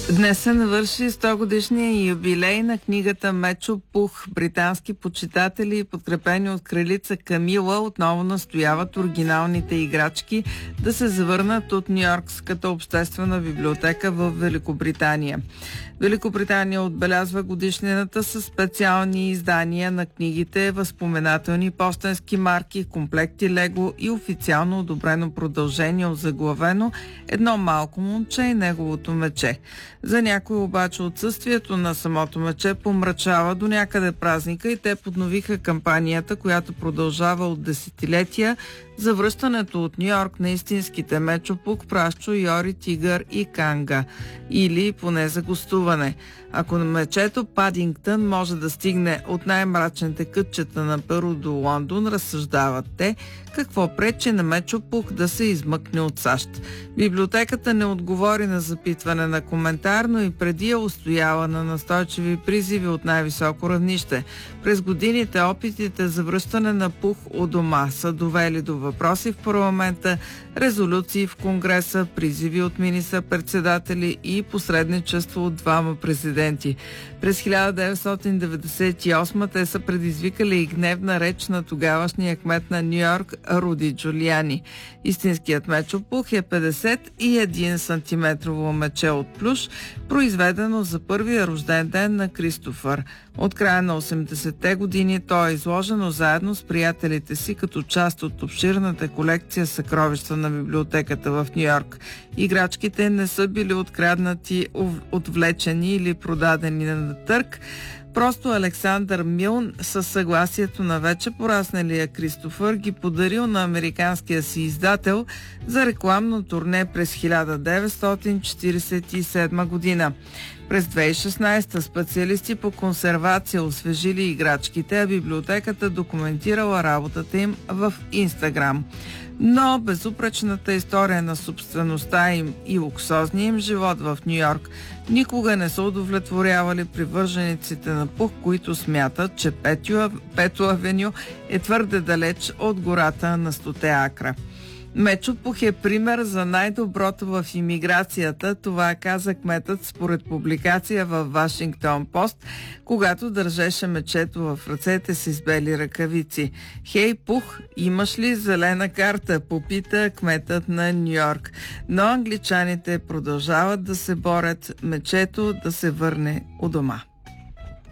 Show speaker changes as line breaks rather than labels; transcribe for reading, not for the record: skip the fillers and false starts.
Днес се навърши 100-годишния юбилей на книгата Мечо Пух. Британски почитатели, подкрепени от кралица Камила, отново настояват оригиналните играчки да се завърнат от Ню-Йоркската обществена библиотека в Великобритания. Великобритания отбелязва годишнината със специални издания на книгите, възпоменателни пощенски марки, комплекти Лего и официално одобрено продължение, озаглавено "Едно малко момче и неговото мече". За някои обаче отсъствието на самото мече помрачава до някъде празника и те подновиха кампанията, която продължава от десетилетия, за връщането от Нью-Йорк на истинските Мечо Пух, Прашчо, Йори, Тигър и Канга. Или поне за гостуване. Ако на мечето Падингтън може да стигне от най-мрачните кътчета на Перу до Лондон, разсъждават те, какво пречи на Мечо Пух да се измъкне от САЩ. Библиотеката не отговори на запитване на коментар, но и преди устояла на настойчиви призиви от най-високо равнище. През годините опитите за връщане на Пух у дома са довели до въпроси в парламента, резолюции в Конгреса, призиви от министър-председатели и посредничество от двама президенти. През 1998 те са предизвикали и гневна реч на тогавашния кмет на Нью-Йорк Руди Джулиани. Истинският Мечо Пух е 51 сантиметрово мече от плюш, произведено за първия рожден ден на Кристофър. От края на 80-те години то е изложено заедно с приятелите си като част от обширната колекция съкровища на библиотеката в Нью-Йорк. Играчките не са били откраднати, отвлечени или продадени на търг. Просто Александър Милн със съгласието на вече порасналия Кристофър ги подарил на американския си издател за рекламно турне през 1947 година. През 2016 специалисти по консервация освежили играчките, а библиотеката документирала работата им в Инстаграм. Но безупречната история на собствеността им и луксозния им живот в Нью-Йорк никога не са удовлетворявали привържениците на Пух, които смятат, че Пето авеню е твърде далеч от гората на 100 акра. Мечо Пух е пример за най-доброто в имиграцията, това каза кметът според публикация във Вашингтон Пост, когато държеше мечето в ръцете си с бели ръкавици. "Хей, Пух, имаш ли зелена карта?" попита кметът на Нью-Йорк. Но англичаните продължават да се борят мечето да се върне у дома.